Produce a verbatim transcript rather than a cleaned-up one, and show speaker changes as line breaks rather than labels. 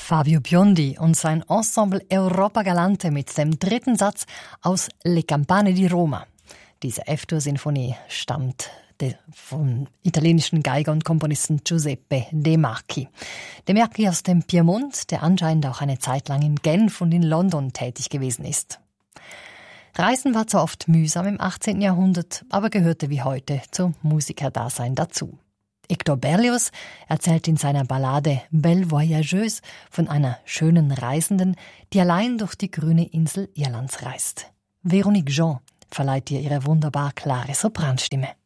Fabio Biondi und sein Ensemble Europa Galante mit dem dritten Satz aus Le Campane di Roma. Diese F-Dur-Sinfonie stammt vom italienischen Geiger und Komponisten Giuseppe De Marchi. De Marchi aus dem Piemont, der anscheinend auch eine Zeit lang in Genf und in London tätig gewesen ist. Reisen war zwar oft mühsam im achtzehnten Jahrhundert, aber gehörte wie heute zum Musikerdasein dazu. Hector Berlioz erzählt in seiner Ballade Belle Voyageuse von einer schönen Reisenden, die allein durch die grüne Insel Irlands reist. Véronique Jean verleiht ihr ihre wunderbar klare Sopranstimme.